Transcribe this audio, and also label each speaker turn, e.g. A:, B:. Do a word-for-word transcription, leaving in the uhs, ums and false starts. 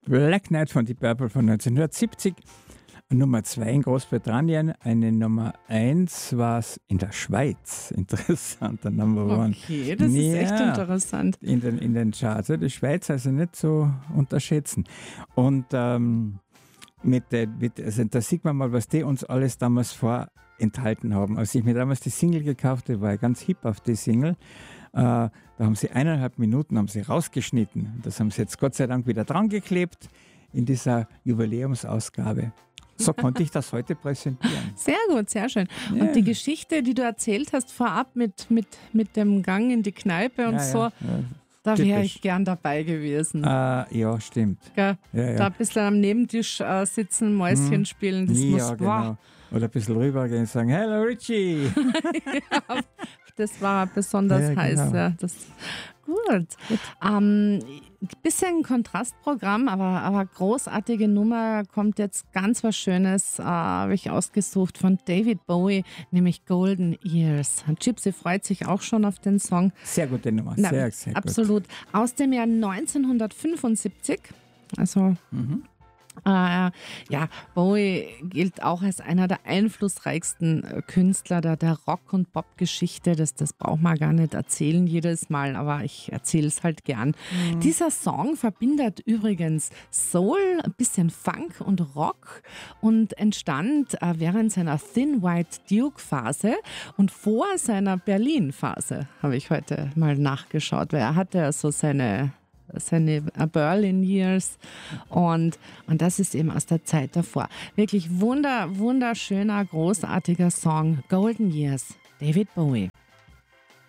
A: Black Knight von Deep Purple von neunzehnhundertsiebzig. Nummer zwei in Großbritannien. Eine Nummer eins war es in der Schweiz. Interessanter Number One.
B: Okay, das ja, ist echt interessant.
A: In den, in den Charts. Die Schweiz also nicht so unterschätzen. Und ähm, mit, der, mit also da sieht man mal, was die uns alles damals vorenthalten haben. Als ich mir damals die Single gekauft habe, war ich ganz hip auf die Single. Äh, da haben sie eineinhalb Minuten haben sie rausgeschnitten. Das haben sie jetzt Gott sei Dank wieder dran geklebt in dieser Jubiläumsausgabe. So konnte ich das heute präsentieren.
B: Sehr gut, sehr schön.
A: Ja.
B: Und die Geschichte, die du erzählt hast vorab mit, mit, mit dem Gang in die Kneipe und
A: ja,
B: so,
A: ja, ja.
B: da wäre ich gern dabei gewesen.
A: Äh, ja, stimmt.
B: Ja,
A: ja.
B: Da ein bisschen am Nebentisch äh, sitzen, Mäuschen hm. spielen, das
A: ja,
B: muss
A: genau.
B: wow.
A: Oder ein bisschen rübergehen und sagen, hello Richie.
B: Ja, das war besonders
A: ja,
B: heiß.
A: genau.
B: Ja, das, gut. gut. Ähm, bisschen ein Kontrastprogramm, aber, aber großartige Nummer. Kommt jetzt ganz was Schönes, äh, habe ich ausgesucht von David Bowie, nämlich Golden Years. Gypsy freut sich auch schon auf den Song.
A: Sehr gute Nummer,
B: Na,
A: sehr, sehr
B: absolut.
A: gut.
B: Aus dem Jahr neunzehnhundertfünfundsiebzig. Also
A: Mhm.
B: Äh, ja, Bowie gilt auch als einer der einflussreichsten Künstler der, der Rock- und Pop-Geschichte. Das, das braucht man gar nicht erzählen jedes Mal, aber ich erzähle es halt gern. Mhm. Dieser Song verbindet übrigens Soul, ein bisschen Funk und Rock und entstand äh, während seiner Thin White Duke-Phase und vor seiner Berlin-Phase, habe ich heute mal nachgeschaut, weil er hatte ja so seine... seine Berlin Years und, und das ist eben aus der Zeit davor. Wirklich wunder, wunderschöner, großartiger Song, Golden Years, David Bowie.